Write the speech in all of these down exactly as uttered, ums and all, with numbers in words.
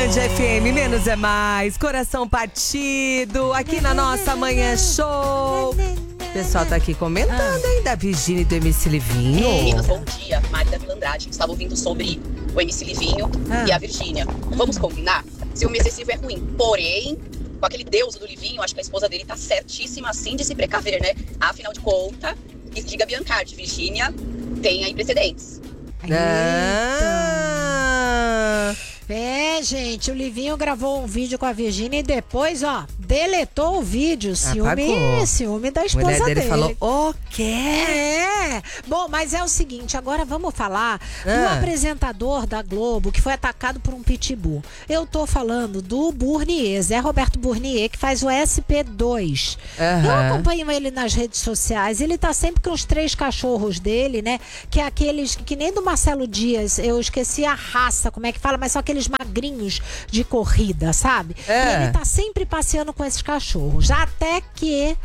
Band F M, menos é mais, coração partido, aqui na nossa Manhã Show. O pessoal tá aqui comentando, hein, da Virgínia e do M C Livinho. Meninas, bom dia. Mari da Vila Andrade. Estava ouvindo sobre o M C Livinho Ah. e a Virgínia. Vamos combinar? Ciúme excessivo é ruim. Porém, com aquele deus do Livinho, acho que a esposa dele tá certíssima, assim, de se precaver, né? Afinal de contas, que diga Biancardi, Virgínia tem aí precedentes. Ah. É, gente, o Livinho gravou um vídeo com a Virgínia e depois, ó, deletou o vídeo. Ciúme, Apagou. ciúme da A esposa mulher dele dele. falou, o quê? É, bom, mas é o seguinte, agora vamos falar do Ah. apresentador da Globo que foi atacado por um pitbull. Eu tô falando do Burnier, Zé Roberto Burnier, que faz o S P dois. Aham. Eu acompanho ele nas redes sociais, ele tá sempre com os três cachorros dele, né, que é aqueles, que nem do Marcelo Dias, eu esqueci a raça, como é que fala, mas são aqueles magrinhos de corrida, sabe? É. E ele tá sempre passeando com esses cachorros, até que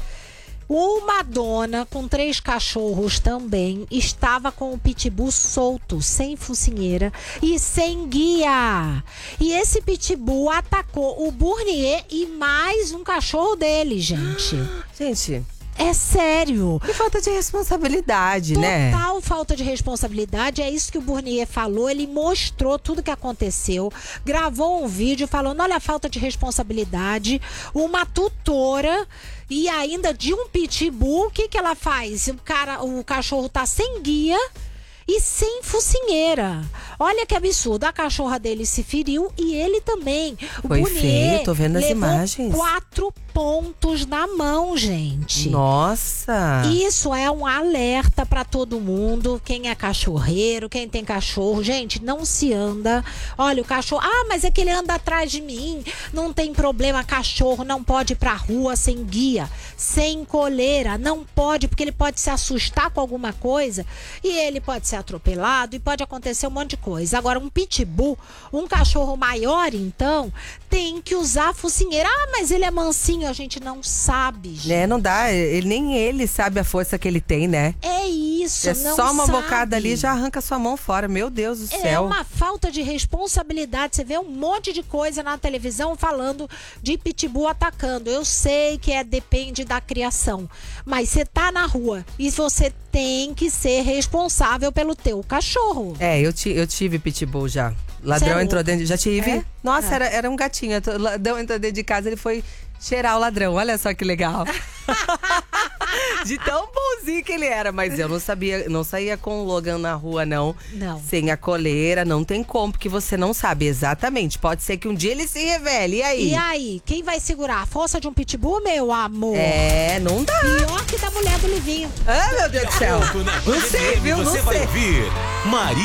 uma dona com três cachorros também estava com o pitbull solto, sem focinheira e sem guia. E esse pitbull atacou o Burnier e mais um cachorro dele, gente. Gente, É sério. que falta de responsabilidade, né? Total falta de responsabilidade, é isso que o Burnier falou. Ele mostrou tudo que aconteceu, gravou um vídeo falando, olha a falta de responsabilidade. Uma tutora e ainda de um pitbull, o que que ela faz? O cara, o cachorro tá sem guia e sem focinheira. Olha que absurdo, a cachorra dele se feriu e ele também. O Foi Burnier feio, tô vendo as levou imagens. quatro pontos na mão, gente. Nossa. Isso é um alerta pra todo mundo, quem é cachorreiro, quem tem cachorro. Gente, não se anda. Olha, o cachorro, ah, mas é que ele anda atrás de mim. Não tem problema, cachorro não pode ir pra rua sem guia, sem coleira. Não pode, porque ele pode se assustar com alguma coisa e ele pode ser atropelado e pode acontecer um monte de coisa. Agora, um pitbull, um cachorro maior, então, tem que usar focinheira. Ah, mas ele é mansinho, a gente não sabe, gente. É, não dá, ele, nem ele sabe a força que ele tem, né? É isso, É não só uma sabe. bocada ali já arranca sua mão fora, meu Deus do É céu. uma falta de responsabilidade. Você vê um monte de coisa na televisão falando de pitbull atacando. Eu sei que é depende da criação, mas você tá na rua e você tem que ser responsável pelo teu cachorro. É, eu, ti, eu tive pitbull já. Ladrão Cê é entrou louca. dentro, já tive. É? Nossa, É. Era, era um gatinho. O ladrão entrou dentro de casa, ele foi cheirar o ladrão. Olha só que legal. De tão bonzinho que ele era. Mas eu não sabia, não saía com o Logan na rua, não. Não. Sem a coleira, não tem como, porque você não sabe exatamente. Pode ser que um dia ele se revele. E aí? E aí, quem vai segurar a força de um pitbull, meu amor? É, não dá. Pior que da mulher do Livinho. Ah, meu Deus do céu. Na Não Band sei, F M viu? Não você vai sei. ouvir Maria